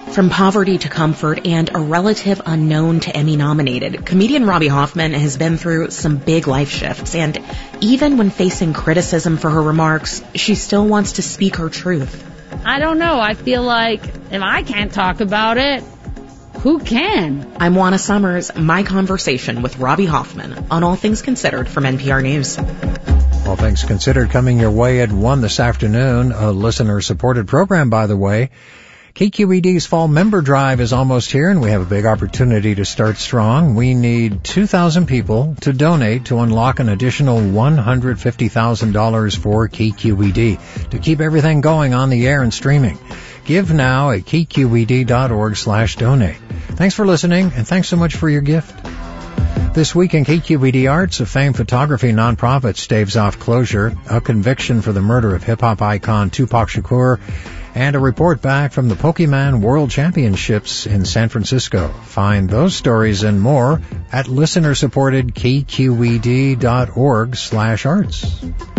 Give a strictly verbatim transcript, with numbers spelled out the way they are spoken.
From poverty to comfort and a relative unknown to Emmy-nominated, comedian Robbie Hoffman has been through some big life shifts, and even when facing criticism for her remarks, she still wants to speak her truth. I don't know. I feel like if I can't talk about it, who can? I'm Juana Summers, my conversation with Robbie Hoffman on All Things Considered from N P R News. All Things Considered coming your way at one this afternoon, a listener-supported program, by the way. K Q E D's Fall Member Drive is almost here, and we have a big opportunity to start strong. We need two thousand people to donate to unlock an additional one hundred fifty thousand dollars for K Q E D to keep everything going on the air and streaming. Give now at k q e d dot org slash donate. Thanks for listening, and thanks so much for your gift. This week in K Q E D Arts, a famed photography nonprofit staves off closure, a conviction for the murder of hip-hop icon Tupac Shakur, and a report back from the Pokemon World Championships in San Francisco. Find those stories and more at listener-supported k q e d dot org slash arts.